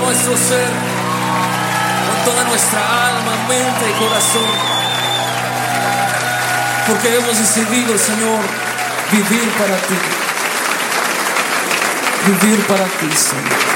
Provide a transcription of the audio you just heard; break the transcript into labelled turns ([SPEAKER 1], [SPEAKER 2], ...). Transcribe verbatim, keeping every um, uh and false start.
[SPEAKER 1] nuestro ser, con toda nuestra alma, mente y corazón, porque hemos decidido, Señor, vivir para ti, vivir para ti, Señor.